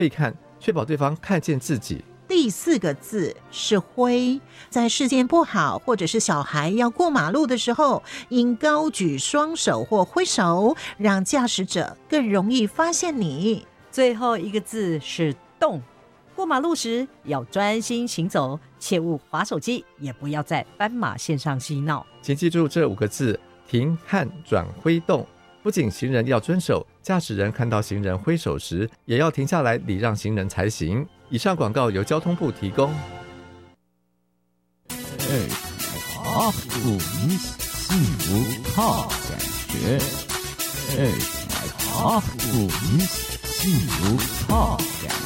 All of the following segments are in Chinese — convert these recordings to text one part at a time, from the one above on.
背看，确保对方看见自己。 第4个字是挥，在视线不好或者是小孩要过马路的时候，应高举双手或挥手，让驾驶者更容易发现你。 最后一个字是动，过马路时要专心行走，切勿滑手机，也不要在斑马线上嬉闹。 请记住这5个字：停、看、转、挥、动。不仅行人要遵守，驾驶人看到行人挥手时，也要停下来礼让行人才行。以上广告由交通部提供。 幸福好感觉，幸福好感觉。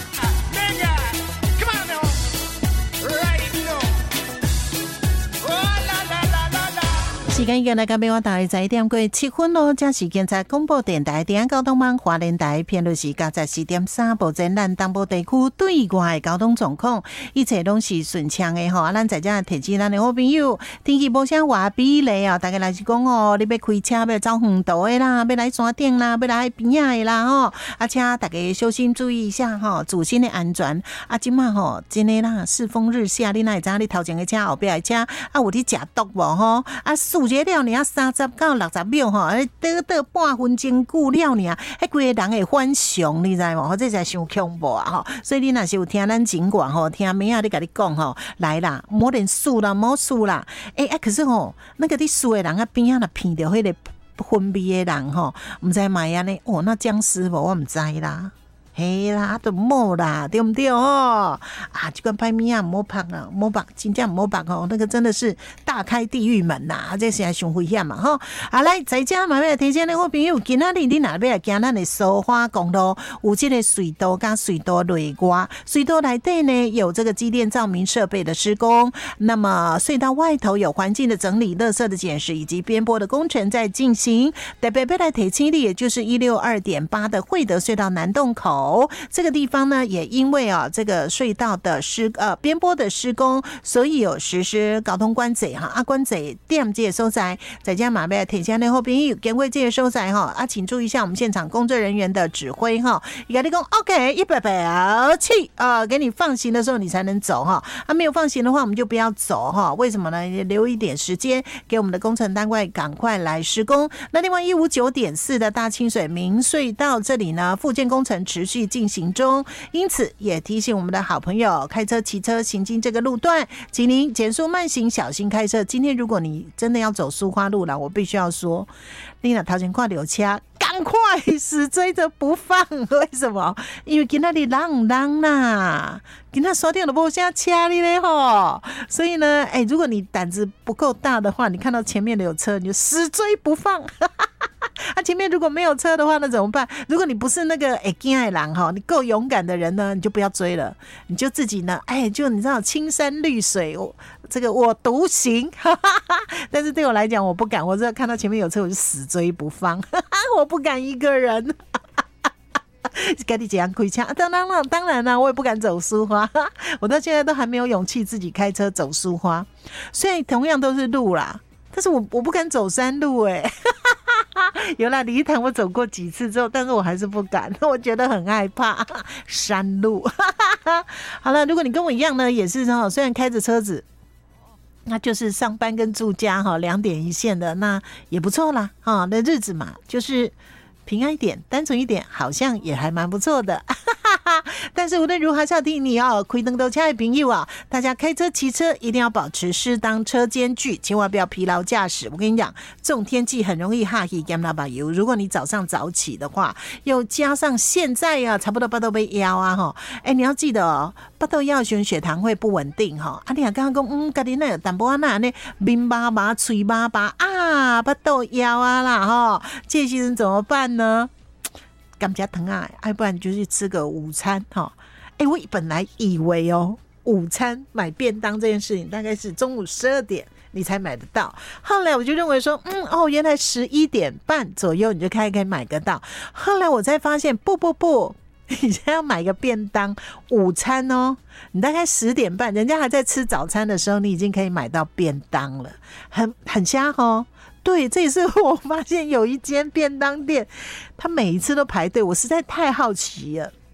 时间已经来到每晚大约11點過7分咯，這時間在廣播電台電交通網花蓮台頻率是94點3，目前咱東部地區對外的交通狀況一切攏是順暢的吼。咱在這提醒咱的好朋友，天氣無啥話比例啊，大家來是講哦，你要開車要走遠途的啦，要來山頂啦，要來邊仔的啦吼，請大家小心注意一下吼，自身的安全。現在吼真的啦，世風日下，你哪會知道你頭前的車後邊的車有你吃毒無吼？數節了呢，30到60秒吼，倒半分鐘久了呢，迄規個人會反常，你知無？或者是傷恐怖啊吼！所以你若是有聽咱警廣吼，聽妹仔你甲你講吼，來啦，莫連輸啦，莫輸啦！可是吼，那個你輸的人啊邊仔若騙到迄個昏迷的人吼，唔知買安尼哦，那僵屍無我唔知啦。嘿啦，都冇啦，对不对哦？这款歹物啊，唔好拍啊，唔好拍，真正唔好拍哦，那个真的是大开地狱门呐，这是上危险嘛吼。来，在家嘛要提醒你好朋友，今仔日你若要来行咱的苏花公路，有这个隧道加隧道内外，隧道内底呢有这个机电照明设备的施工，那么隧道外头有环境的整理、垃圾的捡拾以及边坡的工程在进行。特别要来提醒你，也就是162.8的惠德隧道南洞口。这个地方呢，也因为这个隧道的边坡的施工，所以有实施交通管制哈。管制点这个所在，在家马贝提醒你好朋友，经过这个所在哈，请注意一下我们现场工作人员的指挥哈。你跟你讲 OK， 100表气给你放行的时候你才能走哈。没有放行的话，我们就不要走哈。为什么呢？留一点时间给我们的工程单位赶快来施工。那另外159.4的大清水明隧道这里呢，复建工程持续进行中，因此也提醒我们的好朋友开车骑车行经这个路段，请您减速慢行，小心开车。今天如果你真的要走苏花路了，我必须要说，你若头前看到车，赶快死追着不放。为什么？因为今天你人啦，今天刷掉了没啥车你嘞吼，所以呢，如果你胆子不够大的话，你看到前面的有车，你就死追不放。前面如果没有车的话，那怎么办？如果你不是那个会惊的人哈，你够勇敢的人呢，你就不要追了，你就自己呢，就你知道青山绿水，这个我独行。但是对我来讲，我不敢，我只要看到前面有车，我就死追不放。我不敢一个人。跟你这样开车，当然啦，我也不敢走苏花，我到现在都还没有勇气自己开车走苏花。虽然同样都是路啦，但是我不敢走山路有啦，礼堂我走过几次之后，但是我还是不敢，我觉得很害怕山路。好了，如果你跟我一样呢，也是虽然开着车子，那就是上班跟住家2点一线的，那也不错啦那日子嘛，就是平安一点，单纯一点，好像也还蛮不错的。但是无论如何，还是要提醒你开灯都车的朋友大家开车骑车一定要保持适当车间距，千万不要疲劳驾驶。我跟你讲，这种天气很容易哈气减那把油。如果你早上早起的话，又加上现在差不多巴肚被腰你要记得巴肚腰的血糖会不稳定你还刚刚讲家己那有淡薄那面巴巴嘴巴巴巴肚腰啦这些人怎么办呢？感觉疼要不然你就去吃个午餐我本来以为午餐买便当这件事情大概是中午12点你才买得到，后来我就认为说原来11点半左右你就可以买得到。后来我才发现不，你现在要买个便当午餐你大概10点半人家还在吃早餐的时候，你已经可以买到便当了，很瞎对，这也是我发现有一间便当店，他每一次都排队，我实在太好奇了。